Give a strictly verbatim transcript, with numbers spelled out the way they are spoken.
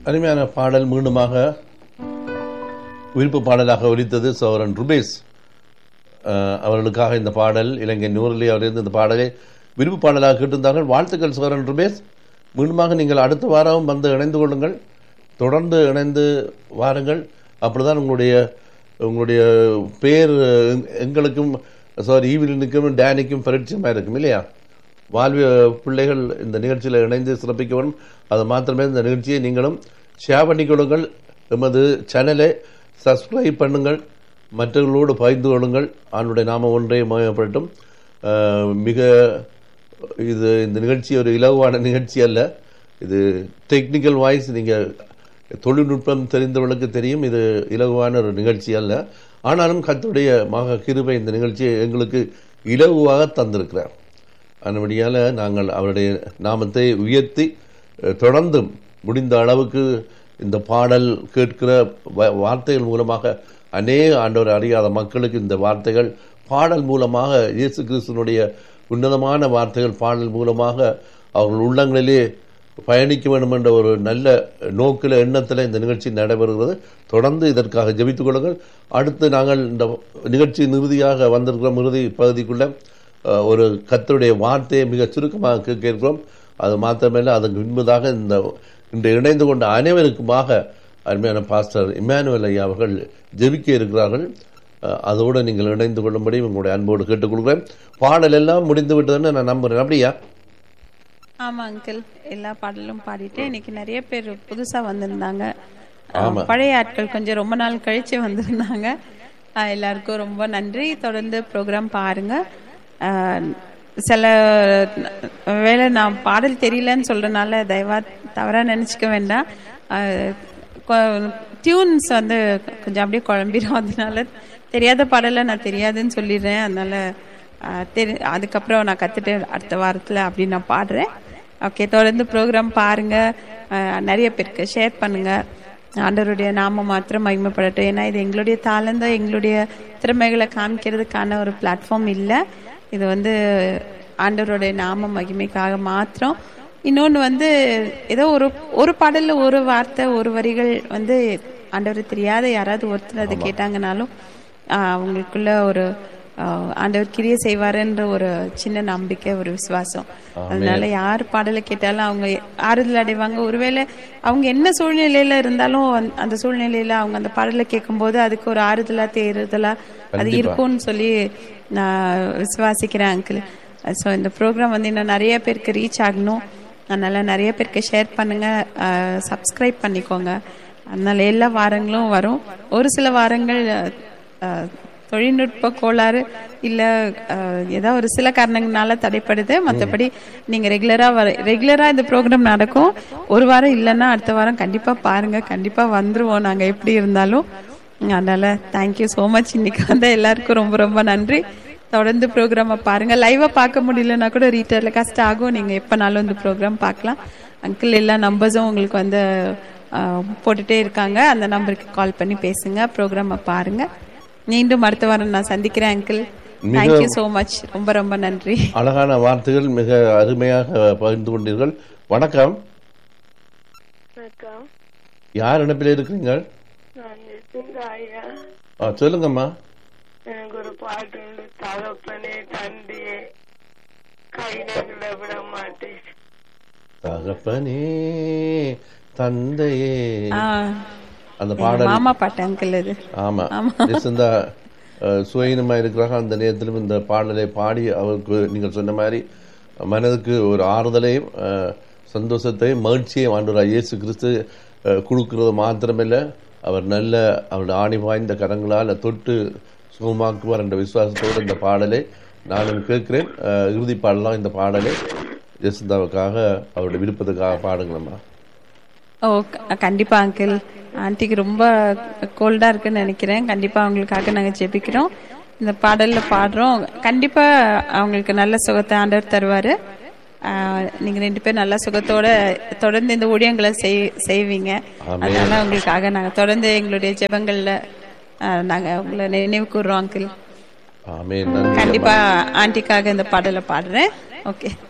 அருமையான பாடல் மீண்டுமாக விருப்பு பாடலாக ஒலித்தது. சோரன் ருபேஸ் அவர்களுக்காக இந்த பாடல், இலங்கை நூறிலே அவரிருந்து இந்த பாடலை விருப்பு பாடலாக கேட்டிருந்தார்கள். வாழ்த்துக்கள் சோரன் ருபேஸ். மீண்டுமாக நீங்கள் அடுத்த வாரம் வந்து இணைந்து கொள்ளுங்கள், தொடர்ந்து இணைந்து வாருங்கள். அப்படிதான் உங்களுடைய உங்களுடைய பேர் எங்களுக்கும் சாரி ஈவிலினுக்கும் டேனிக்கும் பரிட்சயமாக இருக்கும் இல்லையா? வாழ்விய பிள்ளைகள் இந்த நிகழ்ச்சியில் இணைந்து சிறப்பிக்க வேண்டும். அது மாத்திரமே இந்த நிகழ்ச்சியை நீங்களும் ஷேர் பண்ணிக்கொள்ளுங்கள். எமது சேனலை சப்ஸ்கிரைப் பண்ணுங்கள், மற்றவர்களோடு பகிர்ந்து கொள்ளுங்கள். ஆண்டுடைய நாம ஒன்றே மயப்படட்டும். மிக இது இந்த நிகழ்ச்சி ஒரு இலகுவான நிகழ்ச்சி அல்ல. இது டெக்னிக்கல் வாய்ஸ், நீங்கள் தொழில்நுட்பம் தெரிந்தவர்களுக்கு தெரியும், இது இலகுவான ஒரு நிகழ்ச்சி அல்ல. ஆனாலும் கர்த்தருடைய மகா கிருபை இந்த நிகழ்ச்சியை எங்களுக்கு இலகுவாக தந்திருக்கிறார். அதன்படியால் நாங்கள் அவருடைய நாமத்தை உயர்த்தி தொடர்ந்தும் முடிந்த அளவுக்கு இந்த பாடல் கேட்கிற வார்த்தைகள் மூலமாக அநேக ஆண்டவர் அறியாத மக்களுக்கு இந்த வார்த்தைகள் பாடல் மூலமாக இயேசு கிறிஸ்துவனுடைய உன்னதமான வார்த்தைகள் பாடல் மூலமாக அவர்கள் உள்ளங்களிலே பயணிக்க வேண்டும் என்ற ஒரு நல்ல நோக்கில் எண்ணத்தில் இந்த நிகழ்ச்சி நடைபெறுகிறது. தொடர்ந்து இதற்காக ஜெபித்துக் கொள்ளுங்கள். அடுத்து நாங்கள் இந்த நிகழ்ச்சி இறுதியாக வந்திருக்கிறோம். இறுதி பகுதிக்குள்ள ஒரு கர்த்தருடைய வார்த்தையை மிக சுருக்கமாக கேட்கிறோம். அது மாத்திரமல்ல, அதற்கு முன்பதாக இந்த இன்று இணைந்து கொண்ட அனைவருக்குமாக அருமையான பாஸ்டர் இம்மானுவேல் ஐயா அவர்கள் ஜெபிக்க இருக்கிறார்கள். அதோடு நீங்கள் இணைந்து கொள்ளும்படி உங்களுடைய அன்போடு கேட்டுக்கொள்கிறேன். பாடல் எல்லாம் முடிந்து விட்டதுன்னு நான் நம்புறேன். அப்படியா? ஆமா அங்கிள், எல்லா பாடலும் பாடிட்டு இன்னைக்கு நிறைய பேர் புதுசா வந்திருந்தாங்க. பழைய ஆட்கள் கொஞ்சம் ரொம்ப நாள் கழிச்சு வந்திருந்தாங்க. எல்லாருக்கும் ரொம்ப நன்றி. தொடர்ந்து ப்ரோக்ராம் பாருங்க. சில வேளை நான் பாடல் தெரியலன்னு சொல்றதுனால தயவா தவறா நினைச்சுக்க வேண்டாம். டியூன்ஸ் வந்து கொஞ்சம் அப்படியே குழம்பிடும். அதனால தெரியாத பாடலை நான் தெரியாதுன்னு சொல்லிடுறேன். அதனால தெரி அதுக்கப்புறம் நான் கற்றுட்டு அடுத்த வாரத்தில் அப்படி நான் பாடுறேன். ஓகே, தொடர்ந்து ப்ரோக்ராம் பாருங்க, நிறைய பேருக்கு ஷேர் பண்ணுங்க. ஆண்டவருடைய நாம மாத்திரம் மகிமைப்படட்டும். ஏன்னா இது எங்களுடைய தாளந்த எங்களுடைய திறமைகளை காமிக்கிறதுக்கான ஒரு பிளாட்ஃபார்ம் இல்லை. இது வந்து ஆண்டவருடைய நாம மகிமைக்காக மாத்திரம். இன்னொன்று வந்து ஏதோ ஒரு ஒரு பாடல்ல ஒரு வார்த்தை ஒரு வரிகள் வந்து ஆண்டவர் தெரியாத யாராவது ஒருத்தர் அதை கேட்டாங்கனாலும் அவங்களுக்குள்ள ஒரு ஆண்டவர் கிரியை செய்வாருன்ற ஒரு சின்ன நம்பிக்கை, ஒரு விசுவாசம். அதனால யார் பாடலை கேட்டாலும் அவங்க ஆறுதல் அடைவாங்க. ஒருவேளை அவங்க என்ன சூழ்நிலையில இருந்தாலும் அந்த சூழ்நிலையில அவங்க அந்த பாடலை கேட்கும் போது அதுக்கு ஒரு ஆறுதலா தேறுதலா அது இருக்கும்னு சொல்லி நான் விசுவாசிக்கிறேன் அங்கிள். ஸோ இந்த ப்ரோக்ராம் வந்து இன்னும் நிறைய பேருக்கு ரீச் ஆகணும். அதனால நிறைய பேருக்கு ஷேர் பண்ணுங்க, சப்ஸ்கிரைப் பண்ணிக்கோங்க. அதனால எல்லா வாரங்களும் வரும். ஒரு சில வாரங்கள் தொழில்நுட்ப கோளாறு இல்ல ஏதாவது ஒரு சில காரணங்களால தடைப்படுது. மற்றபடி நீங்க ரெகுலரா வர ரெகுலரா இந்த ப்ரோக்ராம் நடக்கும். ஒரு வாரம் இல்லைன்னா அடுத்த வாரம் கண்டிப்பா பாருங்க, கண்டிப்பா வந்துருவோம் நாங்க எப்படி இருந்தாலும். அதனால தேங்க்யூ ஸோ மச். இன்னைக்கு வந்து எல்லாருக்கும் ரொம்ப ரொம்ப நன்றி. தொடர்ந்து ப்ரோக்ராமை பாருங்க. லைவா பார்க்க முடியலன்னா கூட ரீட்டர்ல கஷ்டம் ஆகும். நீங்க எப்பனாலும் இந்த ப்ரோக்ராம் பார்க்கலாம். அங்கிள் எல்லா நம்பர்ஸும் உங்களுக்கு வந்து போட்டுட்டே இருக்காங்க. அந்த நம்பருக்கு கால் பண்ணி பேசுங்க, ப்ரோக்ராமை பாருங்க. மீண்டும் அடுத்த வாரம் நான் சந்திக்கிறேன் அங்கிள். Thank you so much. ரொம்ப ரொம்ப நன்றி. அழகான வார்த்தைகள் மிக அருமையாக பகிர்ந்து கொண்டீர்கள். வணக்கம். யார் இணைப்பில் இருக்கிறீங்க? சொல்லுங்கம்மா. எனக்கு ஒரு பாட்டு, தகப்பனே தந்தையே கைகளை விட மாட்டேன். தகப்பனே தந்தையே அந்த பாடல் மாமா பாட்டு அங்கிள் அது. ஆமா, இந்த சுயநமா இருக்கிறாங்க. அந்த நேரத்திலும் இந்த பாடலை பாடி அவருக்கு நீங்கள் சொன்ன மாதிரி மனதுக்கு ஒரு ஆறுதலையும் சந்தோஷத்தையும் மகிழ்ச்சியையும் ஆண்டவராகிய இயேசு கிறிஸ்து கொடுக்கிறது மாத்திரமில்லை, அவர் நல்ல அவருடைய ஆணி வாய்ந்த கரங்களால் தொட்டு சுகமாக்குவார் என்ற விசுவாசத்தோடு இந்த பாடலை நானும் கேட்கிறேன். இறுதி பாடலாம் இந்த பாடலை ஜெசிந்தாவுக்காக அவருடைய விருப்பத்துக்காக பாடுங்களம்மா. ஓ கண்டிப்பா அங்கிள். ஆண்டிக்கு ரொம்ப கோல்டா இருக்குன்னு நினைக்கிறேன். கண்டிப்பா அவங்களுக்காக நாங்க ஜெபிக்கிறோம். இந்த பாடல்ல பாடுறோம். கண்டிப்பா அவங்களுக்கு நல்ல சுகத்தை ஆண்டவர் தருவாரு. நீங்க ரெண்டு பேரும் நல்ல சுகத்தோட தொடர்ந்து இந்த ஊழியங்களை செய்வீங்க. அதனால உங்களுக்காக நாங்க தொடர்ந்து எங்களுடைய ஜெபங்கள்ல நாங்க உங்களை நினைவு கூறுறோம் அங்கிள். கண்டிப்பா ஆண்டிக்காக இந்த பாடலை பாடுறேன். ஓகே.